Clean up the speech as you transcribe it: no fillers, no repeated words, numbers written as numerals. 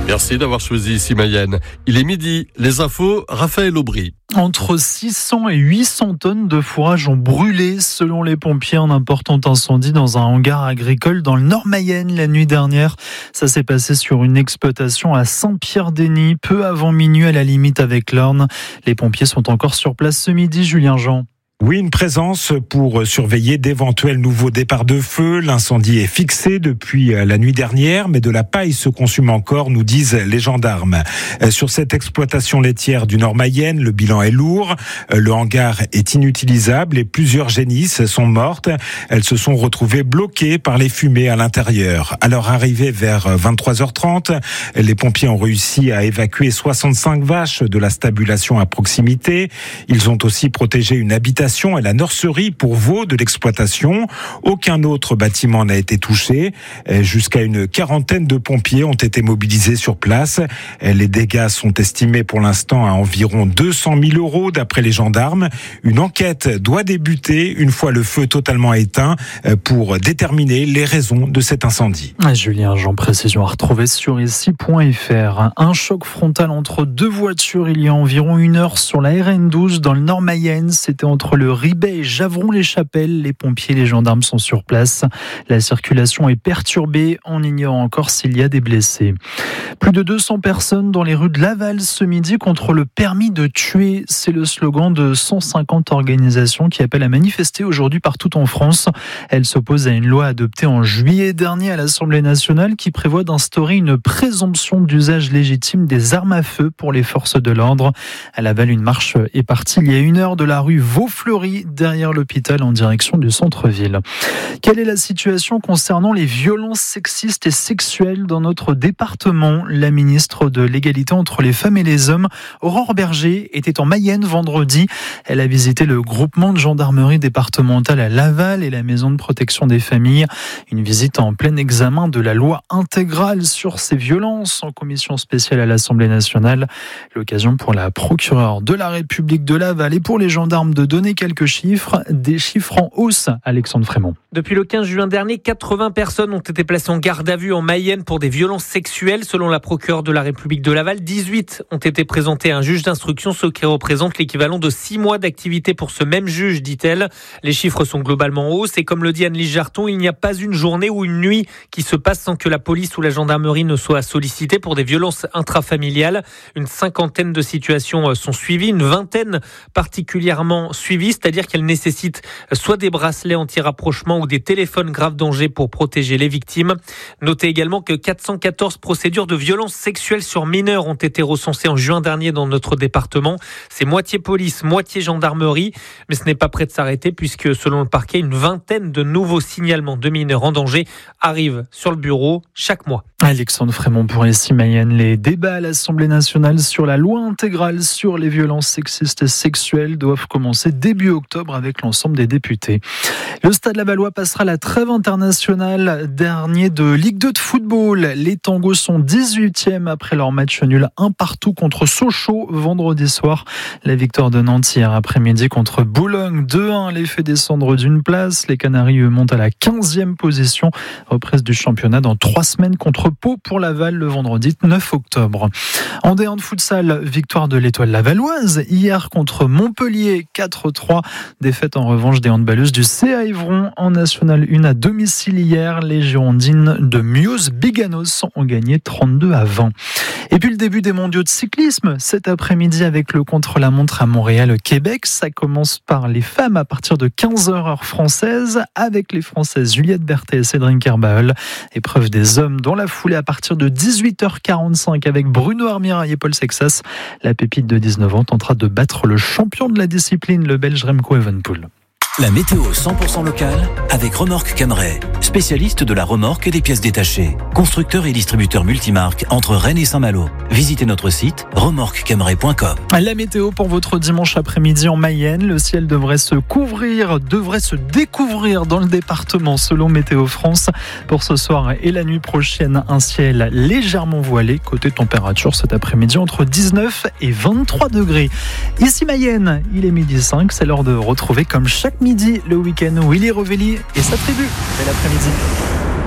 Merci d'avoir choisi ici Mayenne. Il est midi, les infos, Raphaël Aubry. Entre 600 et 800 tonnes de fourrage ont brûlé, selon les pompiers, un important incendie dans un hangar agricole dans le Nord Mayenne la nuit dernière. Ça s'est passé sur une exploitation à Saint-Pierre-d'Eny, peu avant minuit à la limite avec l'Orne. Les pompiers sont encore sur place ce midi, Julien Jean. Oui, une présence pour surveiller d'éventuels nouveaux départs de feu. L'incendie est fixé depuis la nuit dernière, mais de la paille se consume encore, nous disent les gendarmes. Sur cette exploitation laitière du Nord Mayenne, le bilan est lourd. Le hangar est inutilisable et plusieurs génisses sont mortes. Elles se sont retrouvées bloquées par les fumées à l'intérieur. À leur arrivée vers 23h30, les pompiers ont réussi à évacuer 65 vaches de la stabulation à proximité. Ils ont aussi protégé une habitation et la nurserie pour veaux de l'exploitation. Aucun autre bâtiment n'a été touché. Jusqu'à une quarantaine de pompiers ont été mobilisés sur place. Les dégâts sont estimés pour l'instant à environ 200 000 € d'après les gendarmes. Une enquête doit débuter une fois le feu totalement éteint pour déterminer les raisons de cet incendie. Julien Jean, précision à retrouver sur ici.fr. Un choc frontal entre deux voitures il y a environ 1 heure sur la RN12 dans le Nord Mayenne. C'était entre le Ribet et Javron-les-Chapelles. Les pompiers et les gendarmes sont sur place. La circulation est perturbée. On ignore encore s'il y a des blessés. Plus de 200 personnes dans les rues de Laval ce midi contre le permis de tuer. C'est le slogan de 150 organisations qui appellent à manifester aujourd'hui partout en France. Elles s'opposent à une loi adoptée en juillet dernier à l'Assemblée nationale qui prévoit d'instaurer une présomption d'usage légitime des armes à feu pour les forces de l'ordre. À Laval, une marche est partie il y a 1 heure de la rue Vaufleury, derrière l'hôpital en direction du centre-ville. Quelle est la situation concernant les violences sexistes et sexuelles dans notre département ? La ministre de l'égalité entre les femmes et les hommes, Aurore Berger, était en Mayenne vendredi. Elle a visité le groupement de gendarmerie départementale à Laval et la maison de protection des familles. Une visite en plein examen de la loi intégrale sur ces violences en commission spéciale à l'Assemblée nationale. L'occasion pour la procureure de la République de Laval et pour les gendarmes de donner quelques chiffres, des chiffres en hausse. Alexandre Frémont. Depuis le 15 juin dernier, 80 personnes ont été placées en garde à vue en Mayenne pour des violences sexuelles. Selon la procureure de la République de Laval, 18 ont été présentées à un juge d'instruction, ce qui représente l'équivalent de 6 mois d'activité pour ce même juge, dit-elle. Les chiffres sont globalement en hausse et comme le dit Annelise Jarton, il n'y a pas une journée ou une nuit qui se passe sans que la police ou la gendarmerie ne soit sollicitée pour des violences intrafamiliales. Une 50aine de situations sont suivies, une 20aine particulièrement suivies, c'est-à-dire qu'elles nécessitent soit des bracelets anti-rapprochement ou des téléphones grave danger pour protéger les victimes. Notez également que 414 procédures de violences sexuelles sur mineurs ont été recensées en juin dernier dans notre département. C'est moitié police, moitié gendarmerie, mais ce n'est pas prêt de s'arrêter puisque selon le parquet, une 20aine de nouveaux signalements de mineurs en danger arrivent sur le bureau chaque mois. Alexandre Frémont pour ici Mayenne. Les débats à l'Assemblée nationale sur la loi intégrale sur les violences sexistes et sexuelles doivent commencer début octobre avec l'ensemble des députés. Le Stade Lavallois passera la trêve internationale, dernier de Ligue 2 de football. Les Tangos sont 18e après leur match nul 1-1 contre Sochaux vendredi soir. La victoire de Nantes hier après-midi contre Boulogne 2-1 les fait descendre d'une place. Les Canaries montent à la 15e position. Reprise du championnat dans 3 semaines contre Pau pour Laval le vendredi 9 octobre. En D1 de futsal, victoire de l'Étoile lavalloise hier contre Montpellier 4-3. Défaite en revanche des handballeuses du CA Évron en National 1 à domicile hier. Les Girondines de Mios-Biganos ont gagné 32-20. Et puis le début des mondiaux de cyclisme cet après-midi avec le contre-la-montre à Montréal-Québec. Ça commence par les femmes à partir de 15h heure française avec les Françaises Juliette Berthet et Cédric Herbael. Épreuve des hommes dans la foulée à partir de 18h45 avec Bruno Armirail et Paul Sexas. La pépite de 19 ans tentera de battre le champion de la discipline, le Belge Remco Evenepoel. La météo 100% locale avec Remorque Camray, spécialiste de la remorque et des pièces détachées. Constructeur et distributeur multimarque entre Rennes et Saint-Malo. Visitez notre site remorquecamray.com. La météo pour votre dimanche après-midi en Mayenne. Le ciel devrait se découvrir dans le département selon Météo France. Pour ce soir et la nuit prochaine, un ciel légèrement voilé. Côté température cet après-midi entre 19 et 23 degrés. Ici Mayenne, il est 12h05. C'est l'heure de retrouver comme chaque midi le week-end Willy Rovelli et sa tribu. Bel après-midi.